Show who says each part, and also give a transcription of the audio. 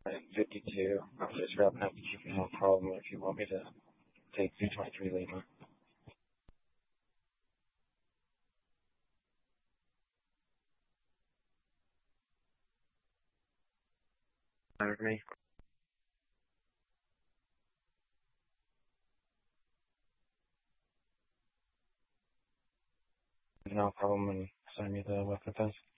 Speaker 1: 52. I'm just wrapping up to keep you no problem if you want me to take 223 Lima. Fine with me. No problem and send me the weapon fence.